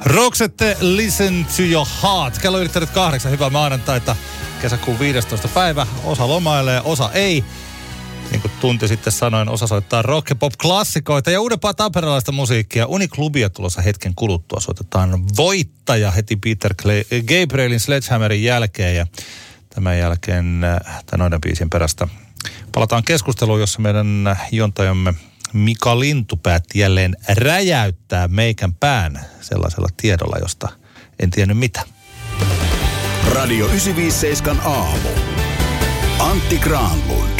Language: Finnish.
Roxette, Listen to Your Heart. Kello yrittänyt 8. Hyvää maanantaita. Kesäkuun 15. päivä. Osa lomailee, osa ei. Niin kuin tunti sitten sanoin, osa soittaa rock- ja pop-klassikoita ja uudempaa tamperelaista musiikkia. Uniklubia tulossa hetken kuluttua. Soitetaan Voittaja heti Peter Gabrielin Sledgehammerin jälkeen. Ja tämän jälkeen noiden biisien perästä palataan keskusteluun, jossa meidän juontajamme Mika Lintu päätti jälleen räjäyttää meikän pään sellaisella tiedolla, josta en tiennyt mitä. Radio 957 aamu. Antti Granlund.